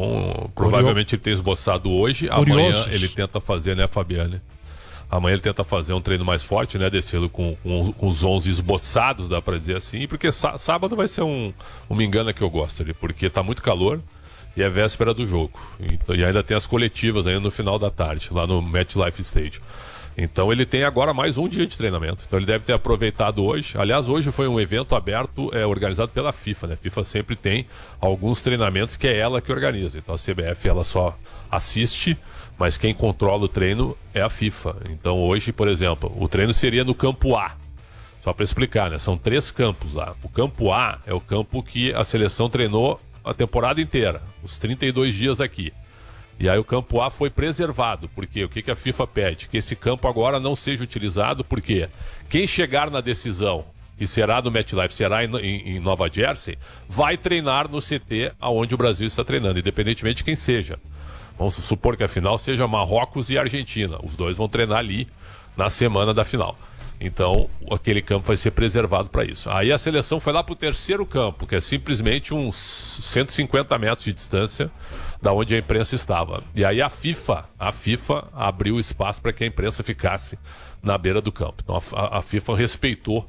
Então, provavelmente ele tem esboçado hoje. Curiosos. Amanhã ele tenta fazer, né, Fabiane? Amanhã ele tenta fazer um treino mais forte, né, descendo com os 11 esboçados, dá pra dizer assim, porque sábado vai ser uma engana que eu gosto ali, porque tá muito calor e é véspera do jogo. E ainda tem as coletivas ainda no final da tarde, lá no MetLife Stadium. Então ele tem agora mais um dia de treinamento. Então ele deve ter aproveitado hoje. Aliás, hoje foi um evento aberto, organizado pela FIFA, né? A FIFA sempre tem alguns treinamentos que é ela que organiza. Então a CBF ela só assiste, mas quem controla o treino é a FIFA. Então hoje, por exemplo, o treino seria no campo A. Só para explicar, né? São 3 campos lá. O campo A é o campo que a seleção treinou a temporada inteira, os 32 dias aqui. E aí o campo A foi preservado, porque o que a FIFA pede? Que esse campo agora não seja utilizado, porque quem chegar na decisão, que será no MetLife, será em Nova Jersey, vai treinar no CT onde o Brasil está treinando, independentemente de quem seja. Vamos supor que a final seja Marrocos e Argentina. Os dois vão treinar ali na semana da final. Então, aquele campo vai ser preservado para isso. Aí a seleção foi lá para o terceiro campo, que é simplesmente uns 150 metros de distância da onde a imprensa estava. E aí a FIFA abriu espaço para que a imprensa ficasse na beira do campo. Então a FIFA respeitou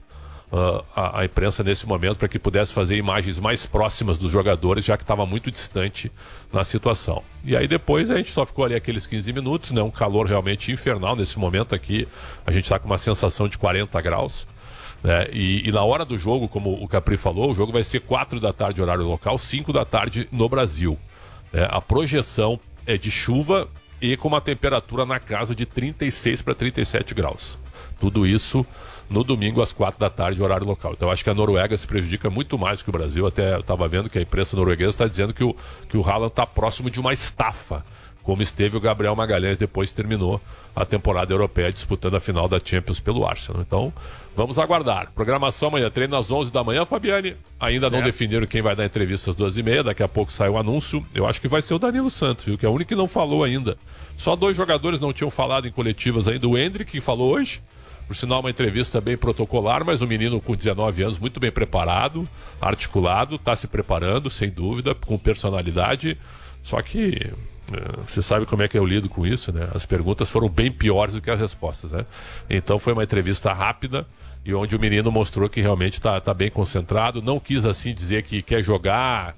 a imprensa nesse momento para que pudesse fazer imagens mais próximas dos jogadores, já que estava muito distante na situação. E aí depois a gente só ficou ali aqueles 15 minutos, né? Um calor realmente infernal nesse momento aqui. A gente está com uma sensação de 40 graus. Né? E na hora do jogo, como o Capri falou, o jogo vai ser 4 da tarde horário local, 5 da tarde no Brasil. A projeção é de chuva e com uma temperatura na casa de 36 para 37 graus. Tudo isso no domingo às 4 da tarde, horário local. Então acho que a Noruega se prejudica muito mais que o Brasil. Até eu estava vendo que a imprensa norueguesa está dizendo que o Haaland está próximo de uma estafa, como esteve o Gabriel Magalhães depois que terminou a temporada europeia disputando a final da Champions pelo Arsenal. Então vamos aguardar. Programação amanhã, treino às 11 da manhã, Fabiane. Ainda não definiram quem vai dar entrevista às 2h30. Daqui a pouco sai o anúncio. Eu acho que vai ser o Danilo Santos, viu? Que é o único que não falou ainda. Só 2 jogadores não tinham falado em coletivas ainda. O Endrick, que falou hoje. Por sinal, uma entrevista bem protocolar, mas um menino com 19 anos muito bem preparado, articulado, está se preparando, sem dúvida, com personalidade. Só que você sabe como é que eu lido com isso, né? As perguntas foram bem piores do que as respostas, né? Então foi uma entrevista rápida e onde o menino mostrou que realmente está bem concentrado. Não quis assim dizer que quer jogar,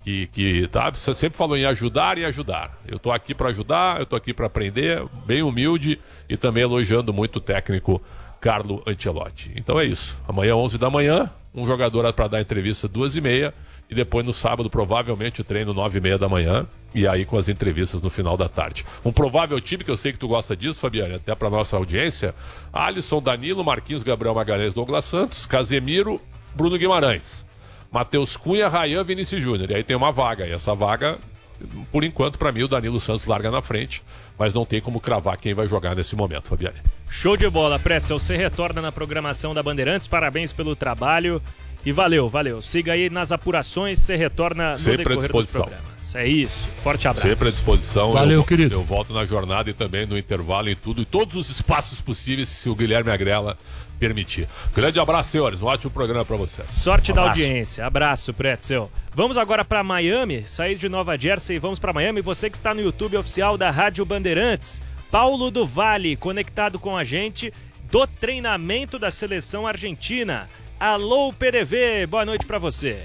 que tá, sempre falou em ajudar e ajudar. Eu tô aqui para ajudar, eu tô aqui para aprender, bem humilde e também elogiando muito o técnico Carlo Ancelotti. Então é isso. Amanhã 11 da manhã, um jogador para dar entrevista 2h30 e depois no sábado provavelmente o treino 9h30 da manhã e aí com as entrevistas no final da tarde. Um provável time que eu sei que tu gosta disso, Fabiane, até para nossa audiência: Alisson, Danilo, Marquinhos, Gabriel Magalhães, Douglas Santos, Casemiro, Bruno Guimarães, Matheus Cunha, Rayan, Vinícius Júnior. E aí tem uma vaga. E essa vaga, por enquanto, para mim, o Danilo Santos larga na frente. Mas não tem como cravar quem vai jogar nesse momento, Fabiane. Show de bola, Pretzel. Você retorna na programação da Bandeirantes. Parabéns pelo trabalho. E valeu. Siga aí nas apurações. Você retorna no sempre decorrer dos programas. É isso. Forte abraço. Sempre à disposição. Valeu, querido. Eu volto na jornada e também no intervalo e tudo. E todos os espaços possíveis, se o Guilherme Agrela permitir. Grande abraço, senhores. Um ótimo programa para vocês. Sorte da audiência. Abraço, Pretzel. Vamos agora para Miami, sair de Nova Jersey e vamos para Miami. Você que está no YouTube oficial da Rádio Bandeirantes, Paulo do Vale, conectado com a gente do treinamento da seleção argentina. Alô, PDV, boa noite para você.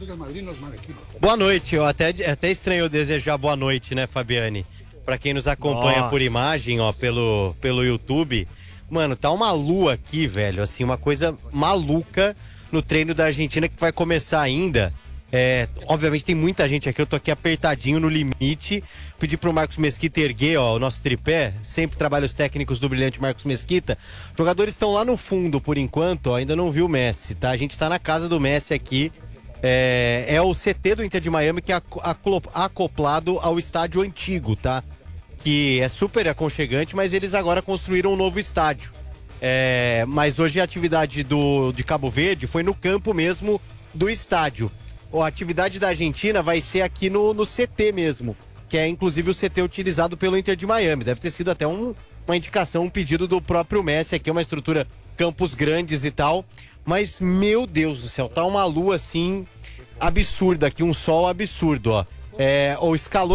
Boa noite, eu até estranho desejar boa noite, né, Fabiane? Para quem nos acompanha por imagem, ó, pelo YouTube. Mano, tá uma lua aqui, velho, assim, uma coisa maluca no treino da Argentina que vai começar ainda. Obviamente tem muita gente aqui, eu tô aqui apertadinho no limite. Pedi pro Marcos Mesquita erguer, ó, o nosso tripé. Sempre trabalhos técnicos do brilhante Marcos Mesquita. Os jogadores estão lá no fundo por enquanto, ó, ainda não viu o Messi, tá? A gente tá na casa do Messi aqui. É o CT do Inter de Miami que é acoplado ao estádio antigo, tá? Que é super aconchegante, mas eles agora construíram um novo estádio. Mas hoje a atividade de Cabo Verde foi no campo mesmo do estádio. A atividade da Argentina vai ser aqui no CT mesmo, que é inclusive o CT utilizado pelo Inter de Miami. Deve ter sido até uma indicação, um pedido do próprio Messi. Aqui é uma estrutura, campos grandes e tal. Mas, meu Deus do céu, tá uma lua assim absurda aqui, um sol absurdo, ó. O escalão